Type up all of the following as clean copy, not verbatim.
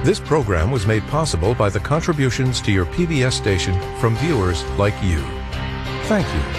This program was made possible by the contributions to your PBS station from viewers like you. Thank you.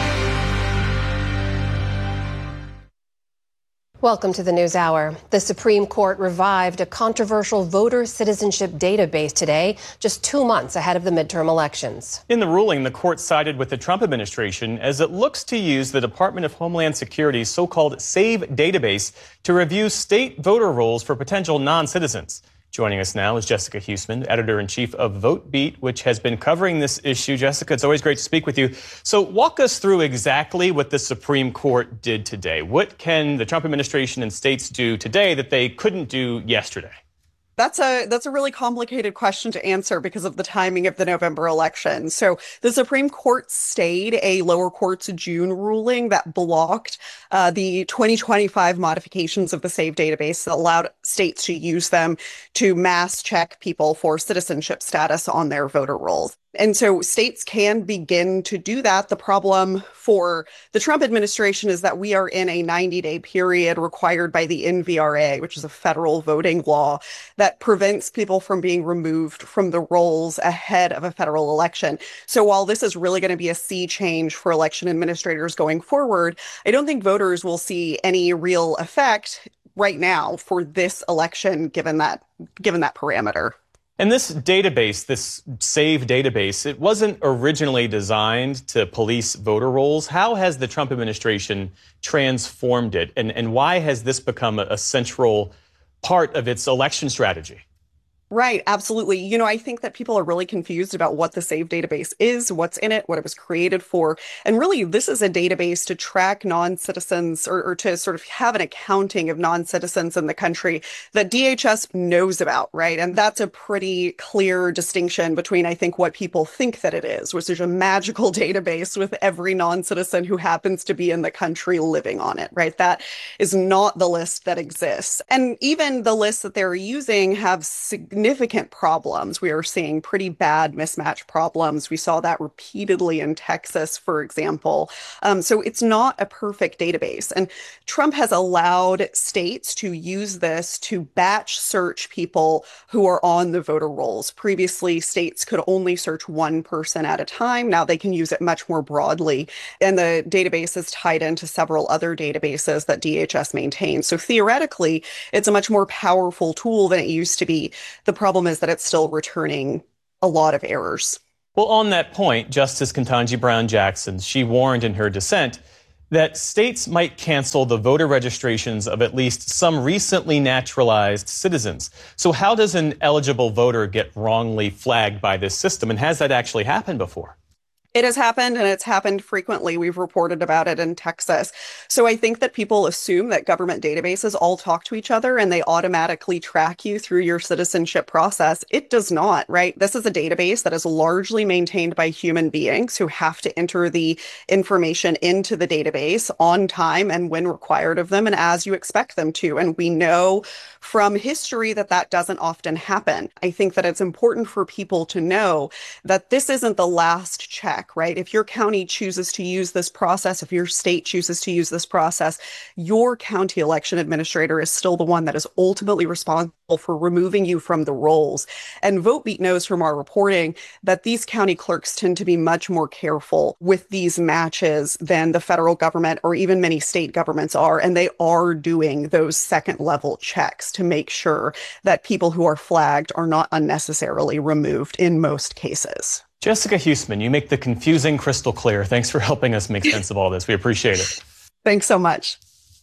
Welcome to the NewsHour. The Supreme Court revived a controversial voter citizenship database today, just 2 months ahead of the midterm elections. In the ruling, the court sided with the Trump administration as it looks to use the Department of Homeland Security's so-called SAVE database to review state voter rolls for potential non-citizens. Joining us now is Jessica Huseman, editor-in-chief of VoteBeat, which has been covering this issue. Jessica, it's always great to speak with you. So walk us through exactly what the Supreme Court did today. What can the Trump administration and states do today that they couldn't do yesterday? That's a really complicated question to answer because of the timing of the November election. So the Supreme Court stayed a lower court's June ruling that blocked the 2025 modifications of the SAVE database that allowed states to use them to mass check people for citizenship status on their voter rolls. And so states can begin to do that. The problem for the Trump administration is that we are in a 90-day period required by the NVRA, which is a federal voting law that prevents people from being removed from the rolls ahead of a federal election. So while this is really going to be a sea change for election administrators going forward, I don't think voters will see any real effect right now for this election, given that parameter. And this database, this SAVE database, it wasn't originally designed to police voter rolls. How has the Trump administration transformed it? And why has this become a central part of its election strategy? Right, absolutely. You know, I think that people are really confused about what the SAVE database is, what's in it, what it was created for. And really, this is a database to track non-citizens or to sort of have an accounting of non-citizens in the country that DHS knows about, right? And that's a pretty clear distinction between, I think, what people think that it is, which is a magical database with every non-citizen who happens to be in the country living on it, right? That is not the list that exists. And even the lists that they're using have significant problems. We are seeing pretty bad mismatch problems. We saw that repeatedly in Texas, for example. So it's not a perfect database. And Trump has allowed states to use this to batch search people who are on the voter rolls. Previously, states could only search one person at a time. Now they can use it much more broadly. And the database is tied into several other databases that DHS maintains. So theoretically, it's a much more powerful tool than it used to be. The problem is that it's still returning a lot of errors. Well, on that point, Justice Ketanji Brown Jackson, she warned in her dissent that states might cancel the voter registrations of at least some recently naturalized citizens. So how does an eligible voter get wrongly flagged by this system? And has that actually happened before? It has happened, and it's happened frequently. We've reported about it in Texas. So I think that people assume that government databases all talk to each other and they automatically track you through your citizenship process. It does not, right? This is a database that is largely maintained by human beings who have to enter the information into the database on time and when required of them and as you expect them to. And we know from history that that doesn't often happen. I think that it's important for people to know that this isn't the last check, right? If your county chooses to use this process, if your state chooses to use this process, your county election administrator is still the one that is ultimately responsible for removing you from the rolls. And VoteBeat knows from our reporting that these county clerks tend to be much more careful with these matches than the federal government or even many state governments are. And they are doing those second level checks to make sure that people who are flagged are not unnecessarily removed in most cases. Jessica Huseman, you make the confusing crystal clear. Thanks for helping us make sense of all this. We appreciate it. Thanks so much.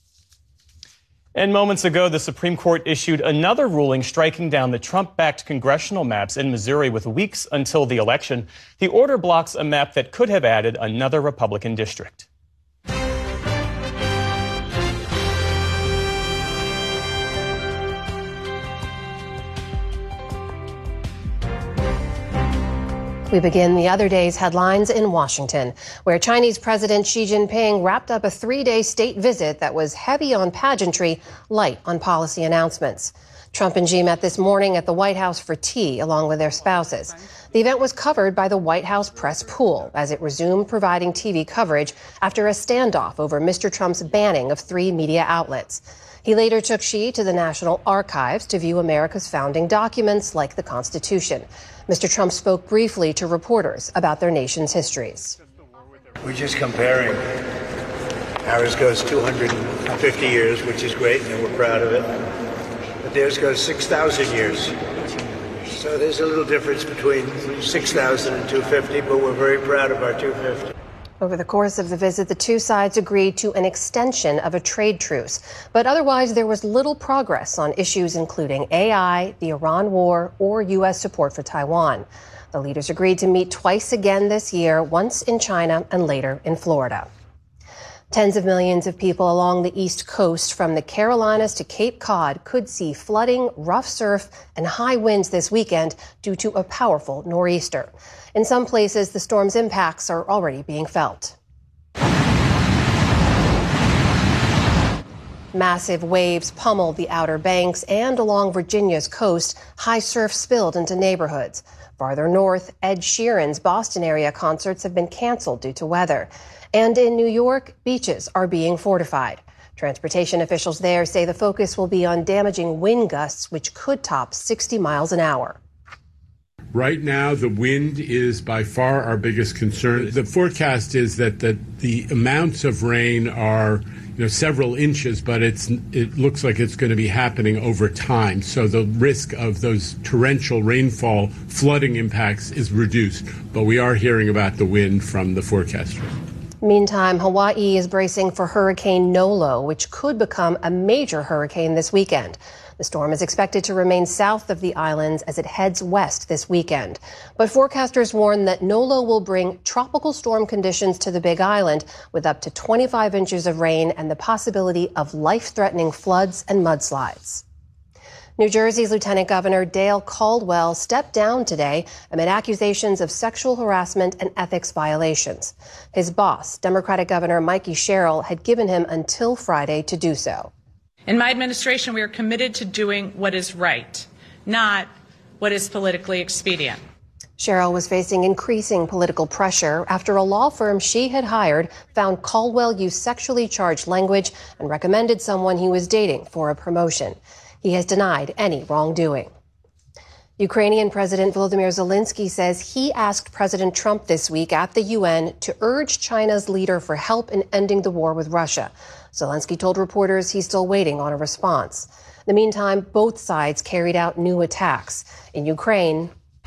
And moments ago, the Supreme Court issued another ruling striking down the Trump-backed congressional maps in Missouri with weeks until the election. The order blocks a map that could have added another Republican district. We begin the other day's headlines in Washington, where Chinese President Xi Jinping wrapped up a 3-day state visit that was heavy on pageantry, light on policy announcements. Trump and Xi met this morning at the White House for tea, along with their spouses. The event was covered by the White House press pool as it resumed providing TV coverage after a standoff over Mr. Trump's banning of 3 media outlets. He later took Xi to the National Archives to view America's founding documents like the Constitution. Mr. Trump spoke briefly to reporters about their nation's histories. We're just comparing. Ours goes 250 years, which is great, and we're proud of it. But theirs goes 6,000 years. So there's a little difference between 6,000 and 250, but we're very proud of our 250. Over the course of the visit, the two sides agreed to an extension of a trade truce. But otherwise, there was little progress on issues including AI, the Iran war, or U.S. support for Taiwan. The leaders agreed to meet twice again this year, once in China and later in Florida. Tens of millions of people along the East Coast from the Carolinas to Cape Cod could see flooding, rough surf, and high winds this weekend due to a powerful nor'easter. In some places, the storm's impacts are already being felt. Massive waves pummeled the Outer Banks and along Virginia's coast, high surf spilled into neighborhoods. Farther north, Ed Sheeran's Boston area concerts have been canceled due to weather. And in New York, beaches are being fortified. Transportation officials there say the focus will be on damaging wind gusts, which could top 60 miles an hour. Right now, the wind is by far our biggest concern. The forecast is that the amounts of rain are several inches, but it looks like it's going to be happening over time. So the risk of those torrential rainfall flooding impacts is reduced. But we are hearing about the wind from the forecasters. Meantime, Hawaii is bracing for Hurricane Nolo, which could become a major hurricane this weekend. The storm is expected to remain south of the islands as it heads west this weekend. But forecasters warn that Nolo will bring tropical storm conditions to the Big Island with up to 25 inches of rain and the possibility of life-threatening floods and mudslides. New Jersey's Lieutenant Governor Dale Caldwell stepped down today amid accusations of sexual harassment and ethics violations. His boss, Democratic Governor Mikey Sherrill, had given him until Friday to do so. In my administration, we are committed to doing what is right, not what is politically expedient. Sherrill was facing increasing political pressure after a law firm she had hired found Caldwell used sexually charged language and recommended someone he was dating for a promotion. He has denied any wrongdoing. Ukrainian President Volodymyr Zelensky says he asked President Trump this week at the UN to urge China's leader for help in ending the war with Russia. Zelensky told reporters he's still waiting on a response. In the meantime, both sides carried out new attacks. In Ukraine,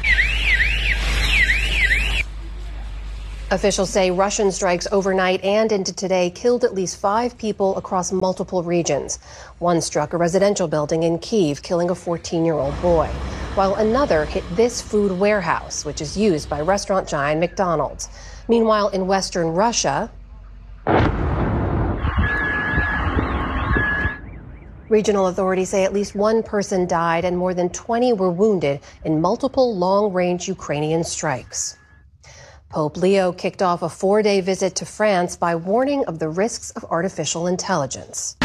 officials say Russian strikes overnight and into today killed at least 5 people across multiple regions. One struck a residential building in Kyiv, killing a 14-year-old boy, while another hit this food warehouse, which is used by restaurant giant McDonald's. Meanwhile, in western Russia, regional authorities say at least one person died and more than 20 were wounded in multiple long-range Ukrainian strikes. Pope Leo kicked off a 4-day visit to France by warning of the risks of artificial intelligence.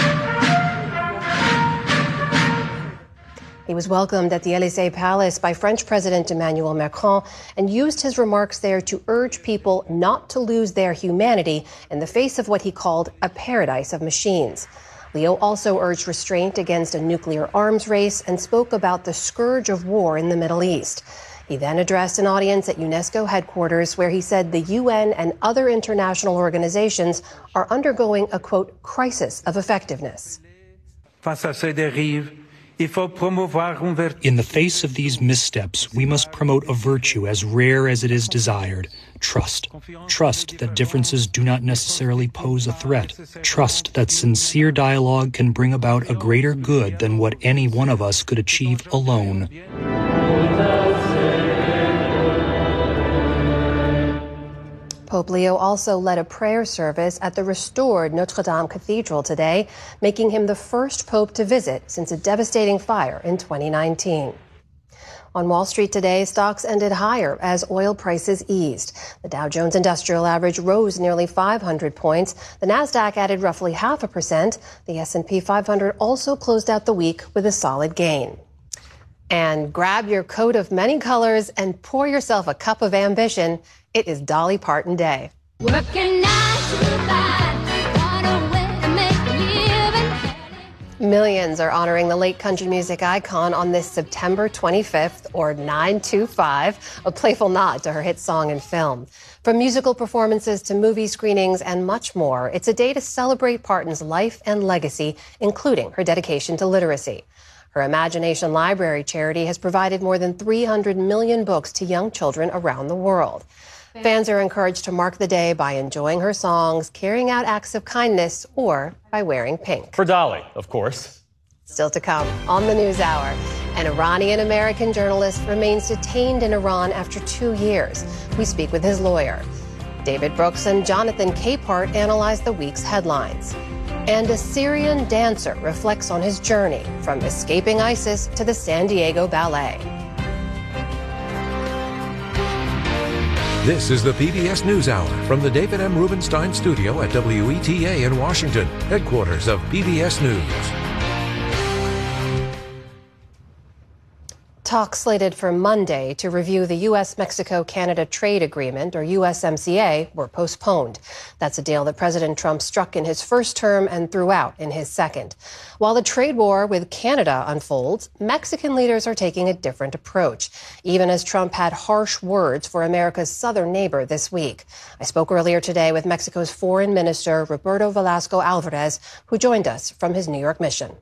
He was welcomed at the Élysée Palace by French President Emmanuel Macron and used his remarks there to urge people not to lose their humanity in the face of what he called a paradise of machines. Leo also urged restraint against a nuclear arms race and spoke about the scourge of war in the Middle East. He then addressed an audience at UNESCO headquarters where he said the UN and other international organizations are undergoing a, quote, crisis of effectiveness. In the face of these missteps, we must promote a virtue as rare as it is desired: trust. Trust that differences do not necessarily pose a threat. Trust that sincere dialogue can bring about a greater good than what any one of us could achieve alone. Pope Leo also led a prayer service at the restored Notre Dame Cathedral today, making him the first pope to visit since a devastating fire in 2019. On Wall Street today, stocks ended higher as oil prices eased. The Dow Jones Industrial Average rose nearly 500 points. The Nasdaq added roughly 0.5%. The S&P 500 also closed out the week with a solid gain. And grab your coat of many colors and pour yourself a cup of ambition. It is Dolly Parton Day. Millions are honoring the late country music icon on this September 25th, or 925, a playful nod to her hit song and film. From musical performances to movie screenings and much more, it's a day to celebrate Parton's life and legacy, including her dedication to literacy. Her Imagination Library charity has provided more than 300 million books to young children around the world. Fans are encouraged to mark the day by enjoying her songs, carrying out acts of kindness, or by wearing pink. For Dolly, of course. Still to come on the NewsHour. An Iranian-American journalist remains detained in Iran after 2 years. We speak with his lawyer. David Brooks and Jonathan Capehart analyze the week's headlines. And a Syrian dancer reflects on his journey from escaping ISIS to the San Diego Ballet. This is the PBS NewsHour from the David M. Rubenstein studio at WETA in Washington, headquarters of PBS News. Talks slated for Monday to review the U.S.-Mexico-Canada Trade Agreement, or USMCA, were postponed. That's a deal that President Trump struck in his first term and threw out in his second. While the trade war with Canada unfolds, Mexican leaders are taking a different approach, even as Trump had harsh words for America's southern neighbor this week. I spoke earlier today with Mexico's Foreign Minister, Roberto Velasco Alvarez, who joined us from his New York mission.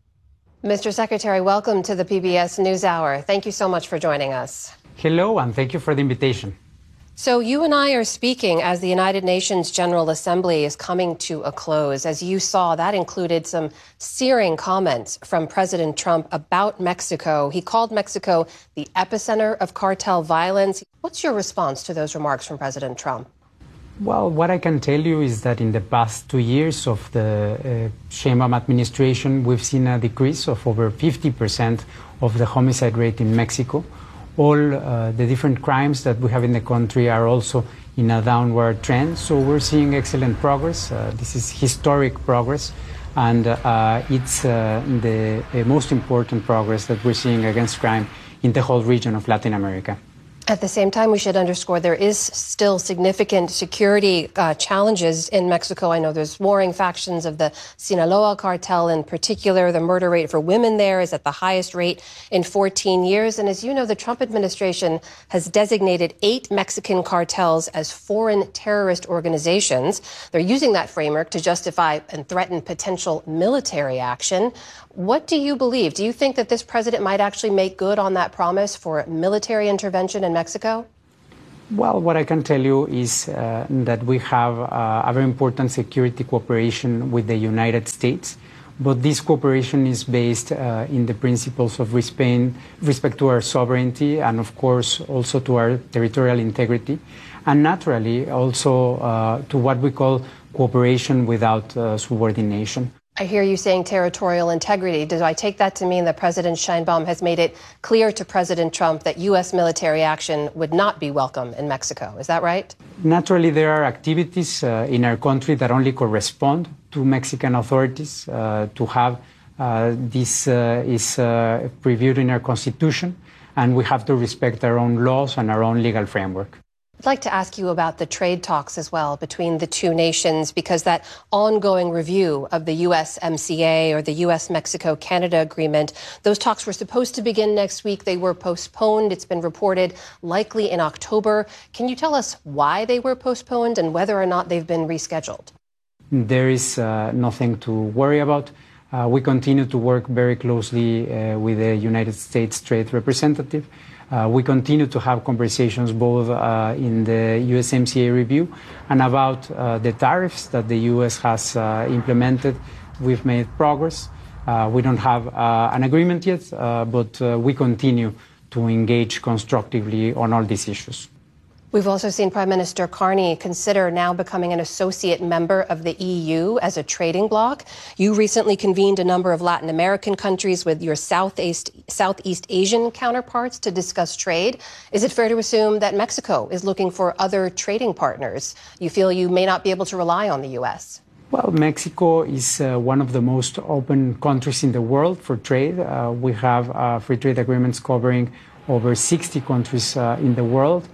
Mr. Secretary, welcome to the PBS NewsHour. Thank you so much for joining us. Hello, and thank you for the invitation. So you and I are speaking as the United Nations General Assembly is coming to a close. As you saw, that included some searing comments from President Trump about Mexico. He called Mexico the epicenter of cartel violence. What's your response to those remarks from President Trump? Well, what I can tell you is that in the past 2 years of the Sheinbaum administration, we've seen a decrease of over 50% of the homicide rate in Mexico. All the different crimes that we have in the country are also in a downward trend. So we're seeing excellent progress. This is historic progress. And it's the most important progress that we're seeing against crime in the whole region of Latin America. At the same time, we should underscore there is still significant security challenges in Mexico. I know there's warring factions of the Sinaloa cartel in particular. The murder rate for women there is at the highest rate in 14 years. And as you know, the Trump administration has designated 8 Mexican cartels as foreign terrorist organizations. They're using that framework to justify and threaten potential military action. What do you believe? Do you think that this president might actually make good on that promise for military intervention in Mexico? Well, what I can tell you is that we have a very important security cooperation with the United States, but this cooperation is based in the principles of respect to our sovereignty and, of course, also to our territorial integrity, and naturally also to what we call cooperation without subordination. I hear you saying territorial integrity. Do I take that to mean that President Sheinbaum has made it clear to President Trump that U.S. military action would not be welcome in Mexico? Is that right? Naturally, there are activities in our country that only correspond to Mexican authorities. To have this is previewed in our Constitution, and we have to respect our own laws and our own legal framework. I'd like to ask you about the trade talks as well between the two nations, because that ongoing review of the USMCA, or the U.S.-Mexico-Canada agreement, those talks were supposed to begin next week. They were postponed. It's been reported likely in October. Can you tell us why they were postponed and whether or not they've been rescheduled? There is nothing to worry about. We continue to work very closely with the United States Trade Representative. We continue to have conversations both in the USMCA review and about the tariffs that the U.S. has implemented. We've made progress. We don't have an agreement yet, but we continue to engage constructively on all these issues. We've also seen Prime Minister Carney consider now becoming an associate member of the EU as a trading bloc. You recently convened a number of Latin American countries with your Southeast Asian counterparts to discuss trade. Is it fair to assume that Mexico is looking for other trading partners? You feel you may not be able to rely on the U.S.? Well, Mexico is one of the most open countries in the world for trade. We have free trade agreements covering over 60 countries in the world.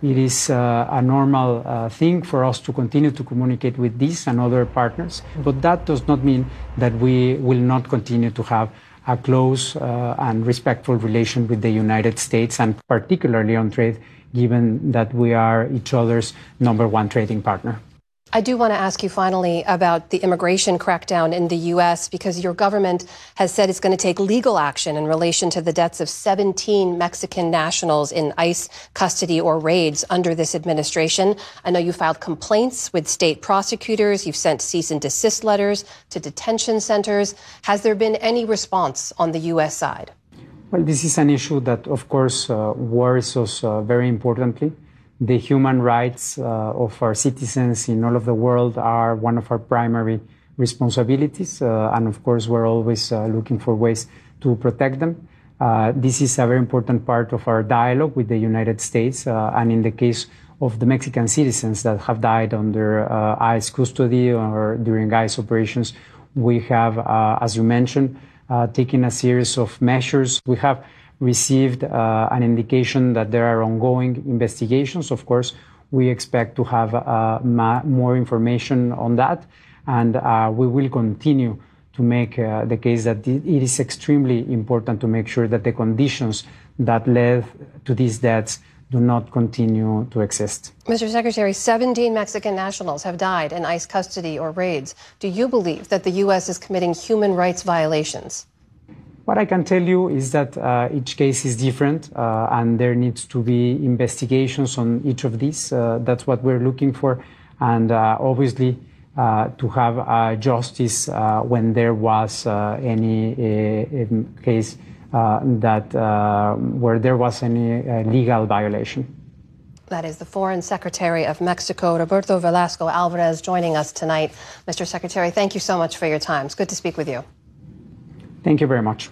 It is a normal thing for us to continue to communicate with these and other partners, but that does not mean that we will not continue to have a close and respectful relation with the United States, and particularly on trade, given that we are each other's #1 trading partner. I do want to ask you finally about the immigration crackdown in the U.S. because your government has said it's going to take legal action in relation to the deaths of 17 Mexican nationals in ICE custody or raids under this administration. I know you filed complaints with state prosecutors. You've sent cease and desist letters to detention centers. Has there been any response on the U.S. side? Well, this is an issue that, of course, worries us very importantly. The human rights of our citizens in all of the world are one of our primary responsibilities. And of course, we're always looking for ways to protect them. This is a very important part of our dialogue with the United States. And in the case of the Mexican citizens that have died under ICE custody or during ICE operations, we have, as you mentioned, taken a series of measures. We have received an indication that there are ongoing investigations. Of course, we expect to have more information on that, and we will continue to make the case that it is extremely important to make sure that the conditions that led to these deaths do not continue to exist. Mr. Secretary, 17 Mexican nationals have died in ICE custody or raids. Do you believe that the U.S. is committing human rights violations? What I can tell you is that each case is different, and there needs to be investigations on each of these. That's what we're looking for, and obviously to have justice when there was any case where there was any legal violation. That is the Foreign Secretary of Mexico, Roberto Velasco Alvarez, joining us tonight. Mr. Secretary, thank you so much for your time. It's good to speak with you. Thank you very much.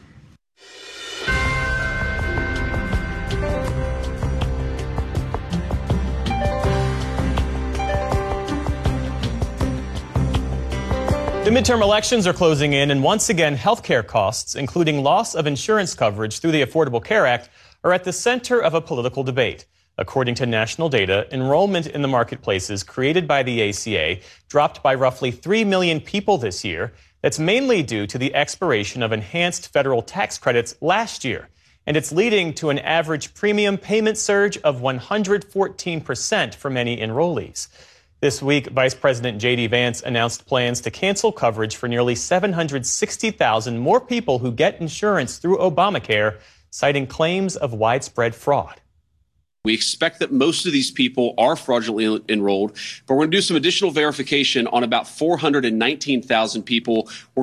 The midterm elections are closing in, and once again, healthcare costs, including loss of insurance coverage through the Affordable Care Act, are at the center of a political debate. According to national data, enrollment in the marketplaces created by the ACA dropped by roughly 3 million people this year. That's mainly due to the expiration of enhanced federal tax credits last year, and it's leading to an average premium payment surge of 114% for many enrollees. This week, Vice President J.D. Vance announced plans to cancel coverage for nearly 760,000 more people who get insurance through Obamacare, citing claims of widespread fraud. We expect that most of these people are fraudulently enrolled, but we're going to do some additional verification on about 419,000 people.